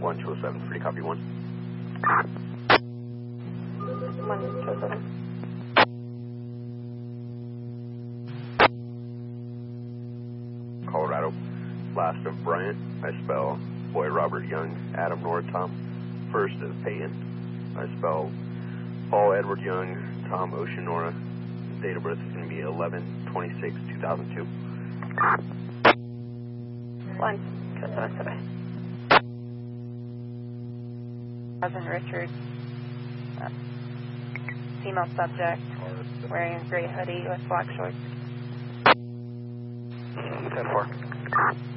127, free copy 1. 127. Colorado, last of Bryant. I spell boy Robert Young, Adam Nora Tom. First of Peyton. I spell Paul Edward Young, Tom Ocean Nora. Date of birth is going to be 11/26/2002. 127. Cousin Richard, female subject, wearing a gray hoodie with black shorts. 10-4.